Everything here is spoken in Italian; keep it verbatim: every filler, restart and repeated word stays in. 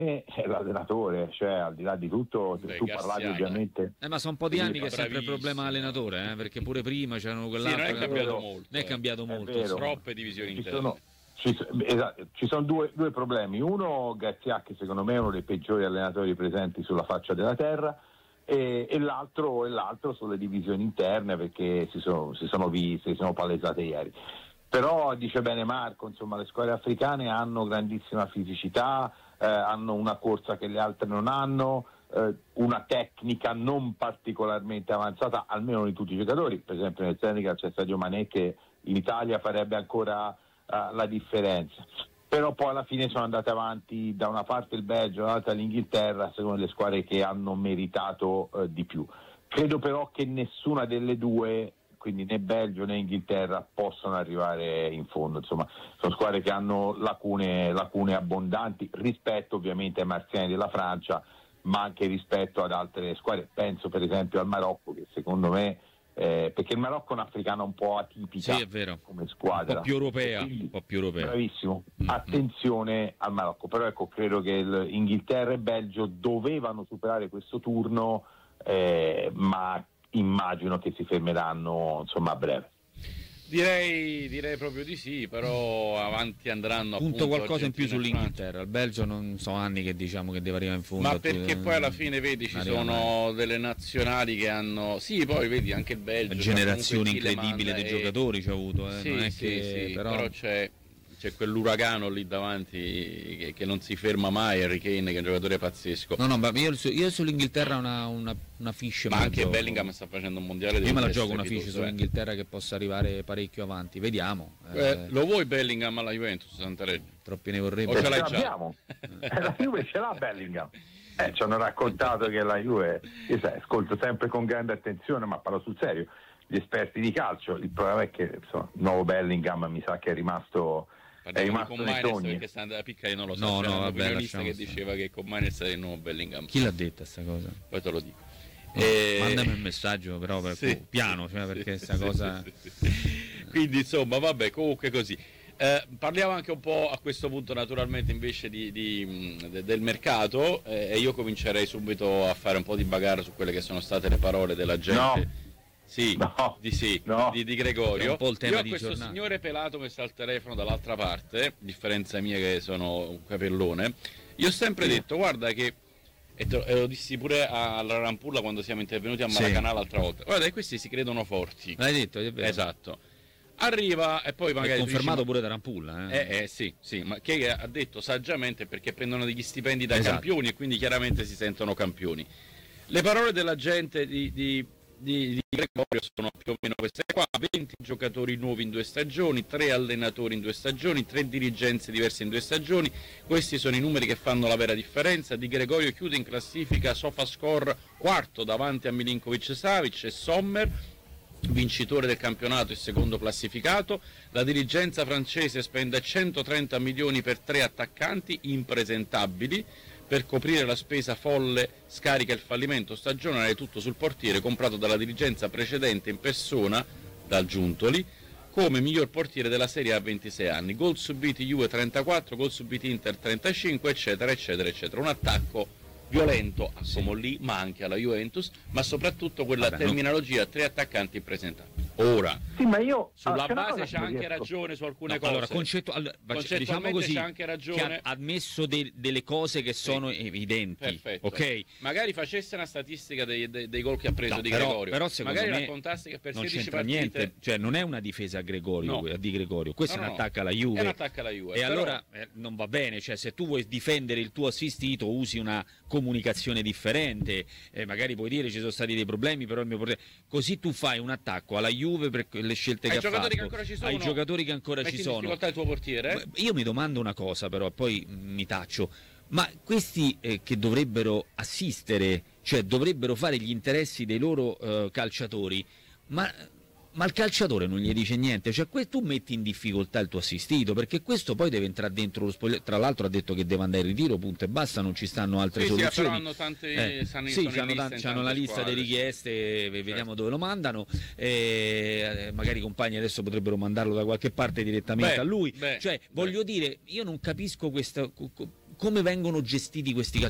è l'allenatore, cioè al di là di tutto. Beh, tu Garcia, parlavi ovviamente eh, ma sono un po' di anni che è sempre il problema allenatore, eh, perché pure prima c'erano quell'altro. Sì, non è cambiato molto, non è cambiato eh. molto, è troppe divisioni ci interne. Sono, ci, esatto, ci sono due, due problemi. Uno, Garcia, che secondo me è uno dei peggiori allenatori presenti sulla faccia della terra, e, e, l'altro, e l'altro sono le divisioni interne, perché si sono, si sono viste, si sono palesate ieri. Però dice bene Marco, insomma, le squadre africane hanno grandissima fisicità, eh, hanno una corsa che le altre non hanno, eh, una tecnica non particolarmente avanzata, almeno in tutti i giocatori. Per esempio nel Senegal c'è Sadio Mané che in Italia farebbe ancora uh, la differenza. Però poi alla fine sono andate avanti da una parte il Belgio, dall'altra l'Inghilterra, secondo le squadre che hanno meritato uh, di più. Credo però che nessuna delle due, quindi né Belgio né Inghilterra, possono arrivare in fondo. Insomma, sono squadre che hanno lacune, lacune abbondanti rispetto ovviamente ai marziani della Francia, ma anche rispetto ad altre squadre. Penso per esempio al Marocco, che secondo me, eh, perché il Marocco è un'africana un po' atipica, sì, è vero, come squadra, un po' più europea, quindi, un po' più europea. Bravissimo, mm-hmm. Attenzione al Marocco, però ecco, credo che il Inghilterra e Belgio dovevano superare questo turno, eh, ma immagino che si fermeranno, insomma, a breve. Direi, direi proprio di sì, però avanti andranno. Punto appunto qualcosa in più sull'Inghilterra. Il Belgio non so anni che diciamo che deve arrivare in fondo. Ma perché poi alla fine vedi ci sono mai. delle nazionali che hanno, sì, poi vedi anche il Belgio, una generazione incredibile di e... giocatori c'è avuto, eh. sì, non è sì, che sì, però, però c'è c'è quell'uragano lì davanti che, che non si ferma mai, Harry Kane, che è un giocatore pazzesco. No, no, ma io, io sull'Inghilterra una, una, una fiche. Ma anche gioco. Bellingham sta facendo un mondiale. Io me la gioco una fiche sull'Inghilterra che possa arrivare parecchio avanti, vediamo. Eh, eh. Lo vuoi Bellingham alla Juventus, Santareggio? Troppi ne vorrebbe. O ce l'hai già? La Juve ce l'ha Bellingham. Eh, ci hanno raccontato che la Juve, io sai, ascolto sempre con grande attenzione, ma parlo sul serio, gli esperti di calcio. Il problema è che insomma, il nuovo Bellingham mi sa che è rimasto... Parliamo con Miners perché sta andando a picca, io non lo so. No, c'era no, un vabbè, opinionista che diceva che con Miners era il nuovo Bellingham. Chi l'ha detta sta cosa? Poi te lo dico. No, e... Mandami un messaggio però per sì, piano, cioè, perché sì, sta sì, cosa. Sì, sì, sì. Quindi insomma, vabbè, comunque così. Eh, parliamo anche un po' a questo punto naturalmente invece di, di, de, del mercato eh, e io comincerei subito a fare un po' di bagarre su quelle che sono state le parole della gente. No. Sì, no, di sì, no. di, di Gregorio. Un po' il tema Io ho di questo giornata. Signore pelato che sta al telefono dall'altra parte, differenza mia che sono un capellone. Io ho sempre sì. detto, guarda che, e, te, e lo dissi pure alla Rampulla quando siamo intervenuti a Maracanã sì. l'altra volta, guarda che questi si credono forti. L'hai detto, è vero. Esatto. Arriva e poi magari... È confermato dici, pure da Rampulla. Eh? Eh, eh sì, sì, ma che ha detto saggiamente perché prendono degli stipendi da esatto. campioni e quindi chiaramente si sentono campioni. Le parole della gente di... di Di, di Gregorio sono più o meno queste qua: venti giocatori nuovi in due stagioni, tre allenatori in due stagioni, tre dirigenze diverse in due stagioni. Questi sono i numeri che fanno la vera differenza. Di Gregorio chiude in classifica SofaScore quarto davanti a Milinkovic Savic e Sommer, vincitore del campionato e secondo classificato. La dirigenza francese spende centotrenta milioni per tre attaccanti impresentabili. Per coprire la spesa folle scarica il fallimento stagionale tutto sul portiere comprato dalla dirigenza precedente in persona dal Giuntoli come miglior portiere della Serie A a ventisei anni. Gol subiti Juve trentaquattro, gol subiti Inter trentacinque, eccetera, eccetera, eccetera. Un attacco violento a Comolli, sì. ma anche alla Juventus, ma soprattutto quella Vabbè, terminologia, no. tre attaccanti impresentabili. Ora, sì, ma io, sulla ah, base c'è anche riesco. ragione su alcune no, cose. Allora, concettu- allora, diciamo così, c'è anche ragione. Ha ammesso de- delle cose che sono sì. evidenti. Perfetto. Ok. Magari facesse una statistica dei, dei, dei gol che ha preso no, di però, Gregorio. Però secondo Magari me raccontasse che per non sedici c'entra partite... niente, cioè non è una difesa a Gregorio, no. di Gregorio. Questo no, è no, un attacco alla no. Juve. È un attacco alla Juve. E però... allora eh, non va bene, cioè se tu vuoi difendere il tuo assistito usi una comunicazione differente, eh, magari puoi dire ci sono stati dei problemi, però il mio portiere... Così tu fai un attacco alla Juve per le scelte Ai che ha fatto. Che ancora ci sono, ai giocatori che ancora Metti ci sono. in difficoltà il tuo portiere? Io mi domando una cosa, però poi mi taccio. Ma questi eh, che dovrebbero assistere, cioè dovrebbero fare gli interessi dei loro eh, calciatori, ma, ma il calciatore non gli dice niente, cioè que- tu metti in difficoltà il tuo assistito, perché questo poi deve entrare dentro lo spogliatoio. Tra l'altro ha detto che deve andare in ritiro, punto e basta, non ci stanno altre sì, soluzioni. Sì, però hanno tante, eh, sanno, sì, hanno la, la lista squadre, di richieste, sì. vediamo certo. dove lo mandano, eh, magari i compagni adesso potrebbero mandarlo da qualche parte direttamente beh, a lui, beh, cioè beh. voglio dire, io non capisco questa... come vengono gestiti questi calciatori?